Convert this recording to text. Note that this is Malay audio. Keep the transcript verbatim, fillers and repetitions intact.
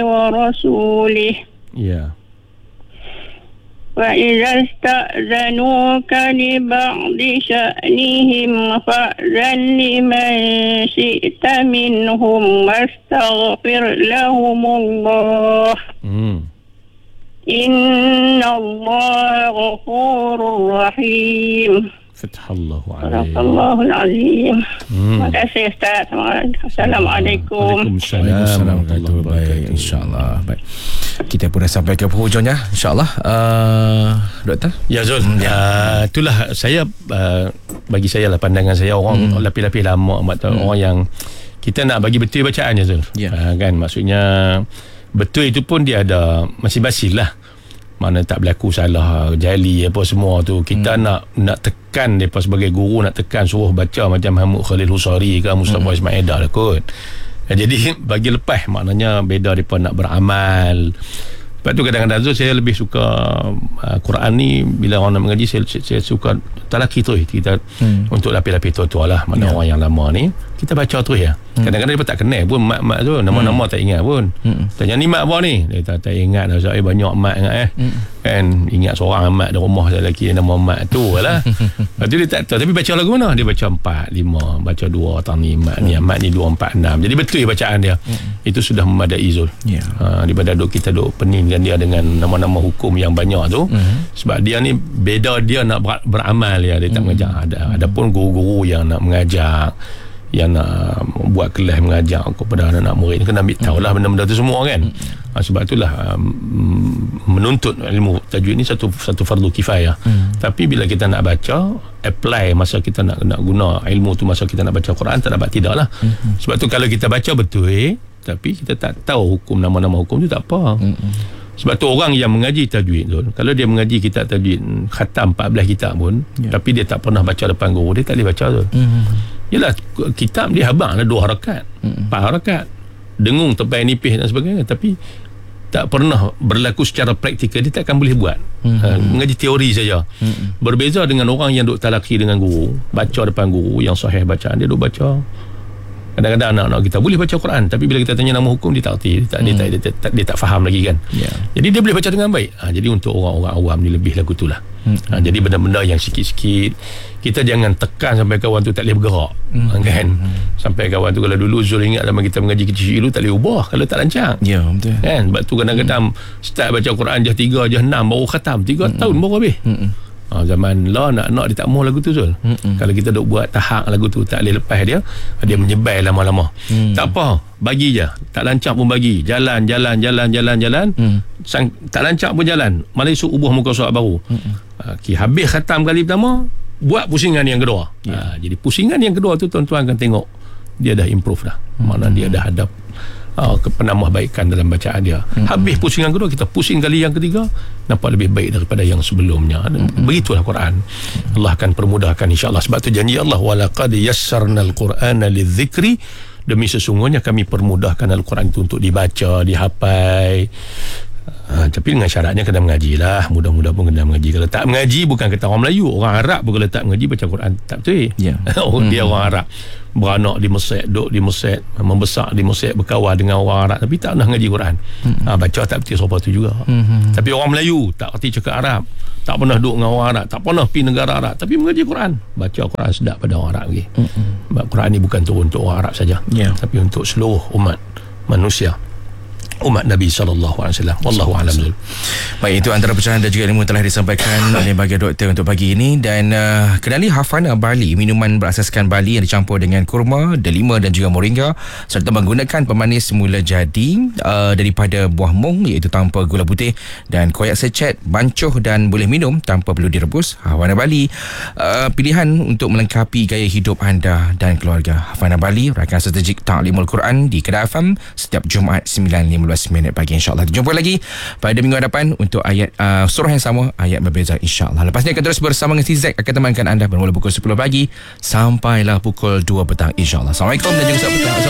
ورسوله Ya. فإذا استأذنوك لبعض شأنهم فأذن لمن شئت منهم واستغفر لهم الله Hmm. إن الله غفور رحيم. Fathallahu صدق alaihi. الله العظيم. Hmm. Terima kasih Ustaz. Assalamualaikum. Waalaikumsalam. Waalaikumsalam. Baik, insyaAllah. Baik. Kita pun dah sampai ke penghujungnya, insyaAllah. uh, Doktor. Ya Zul, Hmm, ya. uh, itulah saya uh, bagi saya lah pandangan saya orang Hmm. lapis-lapis lama amat Hmm. orang yang kita nak bagi betul bacaan je Zul. Ya. Uh, kan maksudnya betul itu pun dia ada masing-masing lah. Mana tak berlaku salah jali apa semua tu kita hmm. nak nak tekan depa sebagai guru, nak tekan suruh baca macam Hamid Khalil Husari ke Mustafa hmm. Ismail dah lah kot. Jadi bagi lepas maknanya beda depa nak beramal. Sebab tu kadang-kadang Zul saya lebih suka uh, Quran ni bila orang nak mengaji saya, saya, saya suka talaki tu kita hmm. untuk lapis-lapis tua-tua lah mana yeah. orang yang lama ni kita baca terus ya. Hmm. Kadang-kadang dia tak kenal pun mak-mak tu nama-nama hmm. tak ingat pun. Hmm. Tanya ni mak apa ni? Dia tak, tak ingat dah saya banyak mak ingat eh. Hmm. Kan ingat seorang mak di rumah saya lelaki nama mak tu lah. Lepas tu dia tak tahu tapi baca lagu mana? Dia baca empat, lima, baca dua tang ni mak ni, mak ni dua, empat, enam. Jadi betul bacaan dia. Hmm. Itu sudah memadai Zul. Yeah. Ha, daripada duk kita duk peninkan dia dengan nama-nama hukum yang banyak tu. Hmm. Sebab dia ni beda dia nak ber- beramal ya, dia tak hmm. mengajar. Ada adapun guru-guru yang nak mengajar, yang nak buat kelas mengajar kepada anak-anak murid ni kena ambil tahulah benda-benda tu semua kan. Ha, sebab itulah um, menuntut ilmu tajwid ni satu satu fardu kifayah. Hmm. Tapi bila kita nak baca, apply masa kita nak nak guna ilmu tu masa kita nak baca Quran tak dapat tidaklah. Hmm. Sebab tu kalau kita baca betul eh, tapi kita tak tahu hukum nama-nama hukum tu tak apa. Hmm. Sebab tu orang yang mengaji tajwid tu, kalau dia mengaji kitab tajwid khatam empat belas kitab pun, yeah. tapi dia tak pernah baca depan guru, dia tak boleh baca tu. Hmm. Yalah kitab dia habang ada dua harakat, hmm. empat harakat, dengung, tepai, nipis dan sebagainya, tapi tak pernah berlaku secara praktikal, dia takkan boleh buat. Hmm. Ha, mengaji teori saja. Hmm. Berbeza dengan orang yang duk talaki dengan guru, baca depan guru yang sahih bacaan dia duk baca. Kadang-kadang anak-anak kita boleh baca Quran tapi bila kita tanya nama hukum dia tak erti, dia tak, hmm. dia, tak, dia, tak, dia, dia tak faham lagi kan. Yeah. Jadi dia boleh baca dengan baik. Ha, jadi untuk orang-orang awam ni lebih lagu tu lah. Hmm. Ha, jadi benda-benda yang sikit-sikit kita jangan tekan sampai kawan tu tak boleh bergerak. Hmm. Kan? Hmm. Sampai kawan tu kalau dulu Zul ingat zaman kita mengaji kecil dulu tak boleh ubah kalau tak lancang. Ya, yeah, betul. Kan? Sebab tu kadang-kadang hmm. start baca Quran jah tiga, jah enam baru khatam, tiga hmm. tahun baru habis. Hmm. Ha, zaman lah nak-nak dia tak mahu lagu tu Zul. Mm-mm. Kalau kita duk buat tahap lagu tu tak boleh lepas dia, dia menyebai lama-lama. Mm. Tak apa, bagi je. Tak lancak pun bagi. Jalan, jalan, jalan, jalan, jalan. Mm. Sang, tak lancak pun jalan. Malah esok ubah muka surat baru. Ha, okay, habis khatam kali pertama, buat pusingan yang kedua. Yeah. Ha, jadi pusingan yang kedua tu tuan-tuan akan tengok dia dah improve dah. Mm. Mana dia dah ada Uh, penambah baikan dalam bacaan dia. Mm-hmm. Habis pusingan kedua kita pusing kali yang ketiga nampak lebih baik daripada yang sebelumnya. Mm-hmm. Begitulah Quran. Mm-hmm. Allah akan permudahkan insya-Allah. Sebab tu janji Allah walaqad yassarnal Qur'ana lidzikri, demi sesungguhnya kami permudahkan Al-Quran itu untuk dibaca, dihafal. Ha, tapi dengan syaratnya kena mengaji lah. Mudah-mudah pun kena mengaji. Kalau tak mengaji bukan kata orang Melayu, orang Arab pun kalau tak mengaji baca Quran tak betul. Yeah. Oh, dia hmm. orang Arab beranak di Mesir, duduk di Mesir, membesar di Mesir, berkawan dengan orang Arab tapi tak pernah mengaji Quran. Hmm. Ha, baca tak betul siapa tu juga. Hmm. Tapi orang Melayu tak erti cakap Arab, tak pernah duduk dengan orang Arab, tak pernah pergi negara Arab tapi mengaji Quran. Baca Quran sedap pada orang Arab lagi. Hmm. Sebab Quran ni bukan turun untuk orang Arab saja, yeah. tapi untuk seluruh umat manusia, umat Nabi sallallahu alaihi wasallam. Wallahu a'lam. Baik, itu antara pencerahan dan juga ilmu telah disampaikan oleh bagi doktor untuk pagi ini. Dan uh, kenali Hafana Barley, minuman berasaskan barley yang dicampur dengan kurma, delima dan juga moringa serta menggunakan pemanis semula jadi uh, daripada buah mung iaitu tanpa gula putih, dan koyak secet, bancuh dan boleh minum tanpa perlu direbus. Hafana Barley uh, pilihan untuk melengkapi gaya hidup anda dan keluarga. Hafana Barley, rakan strategik Ta'limul Quran di Kedah F M setiap Jumaat sembilan lima belas minit pagi, insyaAllah. Jumpa lagi pada minggu hadapan untuk ayat uh, surah yang sama, ayat berbeza, insyaAllah. Lepas ni akan terus bersama dengan si Zack akan temankan anda bermula pukul sepuluh pagi sampailah pukul dua petang, insyaAllah. Assalamualaikum dan juga selamat petang.